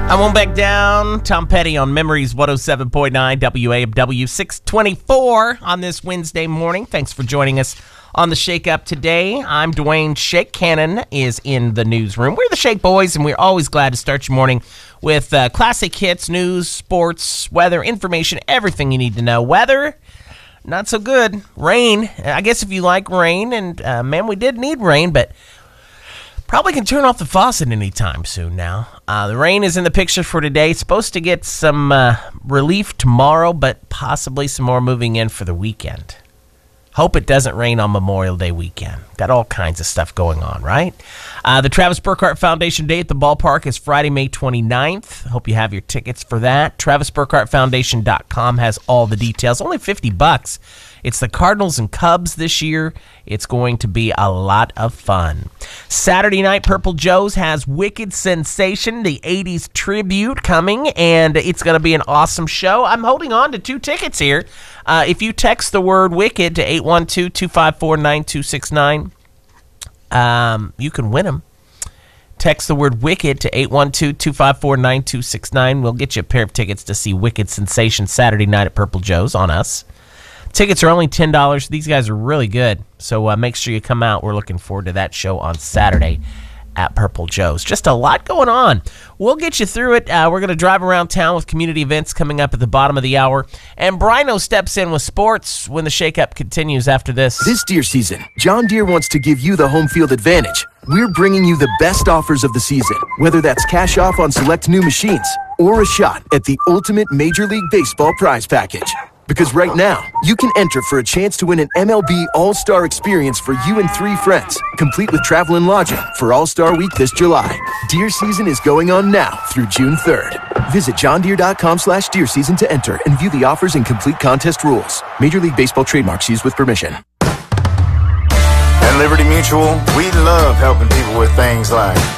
I won't back down. Tom Petty on Memories 107.9 WAMW 624 on this Wednesday morning. Thanks for joining us on the Shake Up today. I'm Dwayne. Shake Cannon is in the newsroom. We're the Shake Boys, and we're always glad to start your morning with classic hits, news, sports, weather, information, everything you need to know. Weather, not so good. Rain, I guess if you like rain, and man, we did need rain, but probably can turn off the faucet anytime soon now. The rain is in the picture for today. Supposed to get some relief tomorrow, but possibly some more moving in for the weekend. Hope it doesn't rain on Memorial Day weekend. Got all kinds of stuff going on, right? The Travis Burkhardt Foundation Day at the ballpark is Friday, May 29th. Hope you have your tickets for that. TravisBurkhartFoundation.com has all the details. Only $50. It's the Cardinals and Cubs this year. It's going to be a lot of fun. Saturday night, Purple Joe's has Wicked Sensation, the 80s tribute coming, and it's going to be an awesome show. I'm holding on to 2 tickets here. If you text the word Wicked to 812-254-9269, you can win them. Text the word Wicked to 812-254-9269. We'll get you a pair of tickets to see Wicked Sensation Saturday night at Purple Joe's on us. Tickets are only $10. These guys are really good, so make sure you come out. We're looking forward to that show on Saturday at Purple Joe's. Just a lot going on. We'll get you through it. We're going to drive around town with community events coming up at the bottom of the hour. And Brino steps in with sports when the shake-up continues after this. This deer season, John Deere wants to give you the home field advantage. We're bringing you the best offers of the season, whether that's cash off on select new machines or a shot at the ultimate Major League Baseball prize package. Because right now, you can enter for a chance to win an MLB All-Star experience for you and 3 friends, complete with travel and lodging for All-Star Week this July. Deer season is going on now through June 3rd. Visit johndeere.com/deer season to enter and view the offers and complete contest rules. Major League Baseball trademarks used with permission. At Liberty Mutual, we love helping people with things like